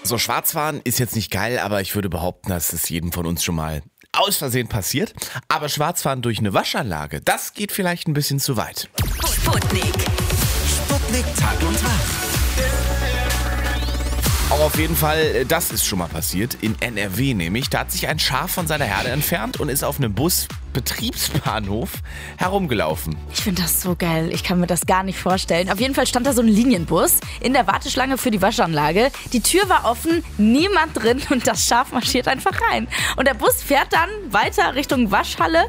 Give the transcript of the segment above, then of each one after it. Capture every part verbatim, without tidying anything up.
So, Schwarzfahren ist jetzt nicht geil, aber ich würde behaupten, dass es jedem von uns schon mal aus Versehen passiert. Aber Schwarzfahren durch eine Waschanlage, das geht vielleicht ein bisschen zu weit. Sputnik. Sputnik Tag und Tag. Auch auf jeden Fall, das ist schon mal passiert. In N R W nämlich. Da hat sich ein Schaf von seiner Herde entfernt und ist auf einem Busbetriebsbahnhof herumgelaufen. Ich finde das so geil. Ich kann mir das gar nicht vorstellen. Auf jeden Fall stand da so ein Linienbus in der Warteschlange für die Waschanlage. Die Tür war offen, niemand drin und das Schaf marschiert einfach rein. Und der Bus fährt dann weiter Richtung Waschhalle.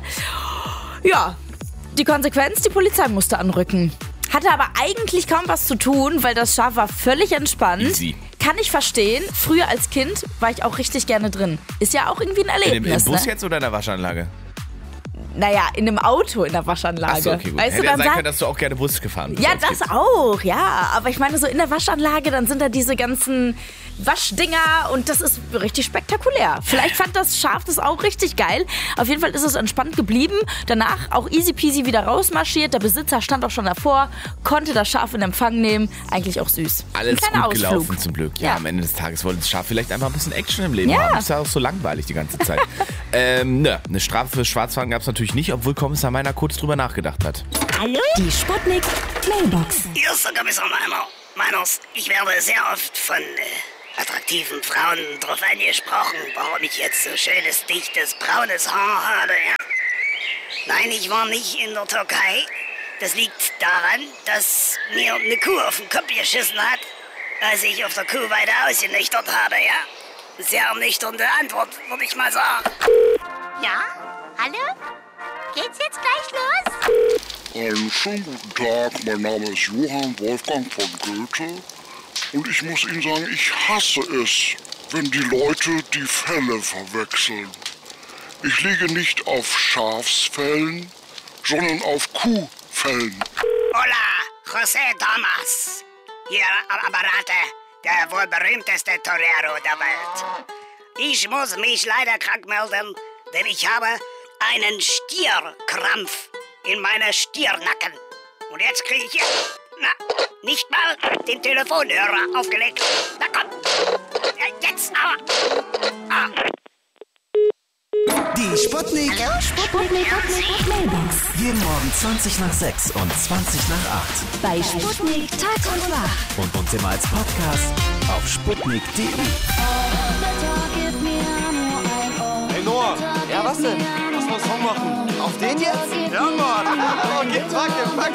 Ja, die Konsequenz, die Polizei musste anrücken. Hatte aber eigentlich kaum was zu tun, weil das Schaf war völlig entspannt. Easy. Kann ich verstehen. Früher als Kind war ich auch richtig gerne drin. Ist ja auch irgendwie ein Erlebnis. In dem, im Bus ne? jetzt oder in der Waschanlage? Naja, in einem Auto in der Waschanlage. Ach so, okay, gut. Weißt Hätte du, ja dann sein sag, können, dass du auch gerne Bus gefahren bist. ja, als das Kind. auch, ja. Aber ich meine, so in der Waschanlage, dann sind da diese ganzen Waschdinger und das ist richtig spektakulär. Vielleicht fand das Schaf das auch richtig geil. Auf jeden Fall ist es entspannt geblieben. Danach auch easy peasy wieder rausmarschiert. Der Besitzer stand auch schon davor, konnte das Schaf in Empfang nehmen. Eigentlich auch süß. Alles Ein gut kleiner gelaufen Ausflug. zum Glück. Ja, Ja. am Ende des Tages wollte das Schaf vielleicht einfach ein bisschen Action im Leben Ja. haben. Ist ja auch so langweilig die ganze Zeit. ähm, ne, eine Strafe fürs Schwarzfahren gab es natürlich nicht, obwohl Kommissar Meiner kurz drüber nachgedacht hat. Hallo? Die Sputnik Mailbox. Erster Kommissar Meiner, Meiners, ich werde sehr oft von äh, attraktiven Frauen darauf angesprochen, warum ich jetzt so schönes, dichtes, braunes Haar habe. Ja? Nein, ich war nicht in der Türkei. Das liegt daran, dass mir eine Kuh auf den Kopf geschissen hat, als ich auf der Kuhweide ausgenüchtert habe. Ja? Sehr ernüchternde Antwort, würde ich mal sagen. Ja? Hallo? Geht's jetzt gleich los? Einen schönen guten Tag, mein Name ist Johann Wolfgang von Goethe und ich muss Ihnen sagen, ich hasse es, wenn die Leute die Felle verwechseln. Ich liege nicht auf Schafsfällen, sondern auf Kuhfällen. Hola, José Thomas. Hier am Apparate, der wohl berühmteste Torero der Welt. Ich muss mich leider krank melden, denn ich habe einen Stierkrampf in meiner Stirnacken. Und jetzt kriege ich hier, na, nicht mal den Telefonhörer aufgelegt. Na komm, ja, jetzt aber. Ah. Die Sputnik. Hallo? Sputnik Mailbox. Jeden Morgen zwanzig nach sechs und zwanzig nach acht. Bei Sputnik Tag und Wach. Und uns immer als Podcast auf sputnik punkt de. Hey Noah, ja was denn? Lass mal einen Song machen. Auf den jetzt? Ja Mann. Okay, pack, pack.